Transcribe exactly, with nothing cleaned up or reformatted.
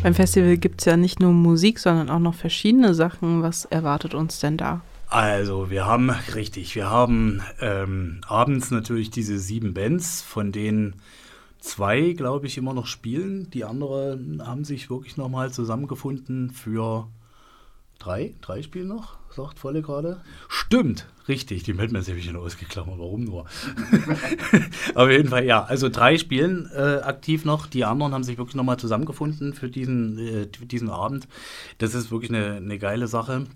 Beim Festival gibt es ja nicht nur Musik, sondern auch noch verschiedene Sachen. Was erwartet uns denn da? Also wir haben, richtig, wir haben ähm, abends natürlich diese sieben Bands, von denen zwei, glaube ich, immer noch spielen. Die anderen haben sich wirklich nochmal zusammengefunden für drei. Drei spielen noch, sagt Volle gerade. Stimmt, richtig, die Meldung ist nämlich schon ausgeklammert, warum nur? Auf jeden Fall, ja, also drei spielen äh, aktiv noch. Die anderen haben sich wirklich nochmal zusammengefunden für diesen, äh, für diesen Abend. Das ist wirklich eine, eine geile Sache.